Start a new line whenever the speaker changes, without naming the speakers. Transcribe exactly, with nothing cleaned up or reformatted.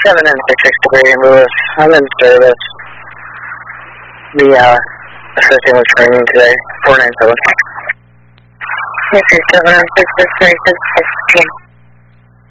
seven and six six degree Lewis. I'm in service. The uh, assisting with training today. four nine seven.
Yes, sir. seven and six six three six six.